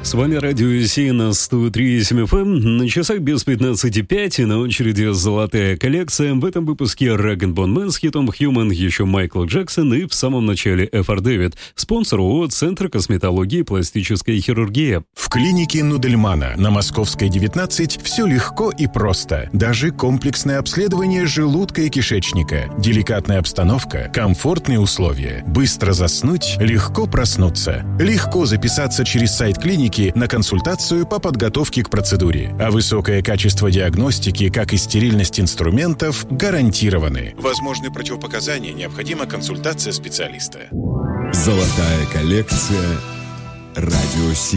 С вами Радио Си на 103.7 FM. На часах без 15:05 и на очереди золотая коллекция. В этом выпуске Rag & Bone Man с хитом Human, еще Майкл Джексон и в самом начале F.R. David. Спонсор ООО «Центр косметологии и пластической хирургии». В клинике Нудельмана на Московской 19 все легко и просто. Даже комплексное обследование желудка и кишечника. Деликатная обстановка, комфортные условия. Быстро заснуть, легко проснуться. Легко записаться через сайт клиники на консультацию по подготовке к процедуре. А высокое качество диагностики, как и стерильность инструментов, гарантированы. Возможны противопоказания, необходима консультация специалиста. Золотая коллекция Радио Си.